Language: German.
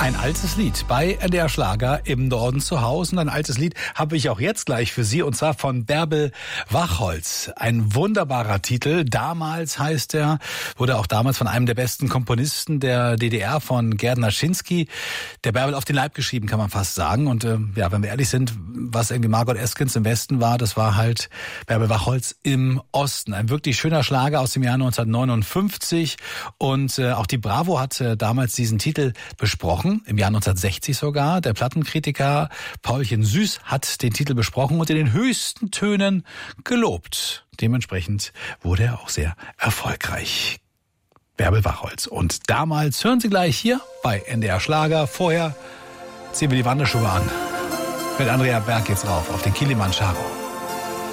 Ein altes Lied bei NDR Schlager im Norden zu Hause. Und ein altes Lied habe ich auch jetzt gleich für Sie, und zwar von Bärbel Wachholz. Ein wunderbarer Titel. Damals heißt er, wurde auch damals von einem der besten Komponisten der DDR, von Gerd Naschinski, der Bärbel auf den Leib geschrieben, kann man fast sagen. Und ja, wenn wir ehrlich sind, was irgendwie Margot Eskens im Westen war, das war halt Bärbel Wachholz im Osten. Ein wirklich schöner Schlager aus dem Jahr 1959. Und auch die Bravo hat damals diesen Titel besprochen, im Jahr 1960 sogar. Der Plattenkritiker Paulchen Süß hat den Titel besprochen und in den höchsten Tönen gelobt. Dementsprechend wurde er auch sehr erfolgreich. Bärbel Wachholz. Und damals hören Sie gleich hier bei NDR Schlager. Vorher ziehen wir die Wanderschuhe an. Mit Andrea Berg geht's rauf auf den Kilimanjaro.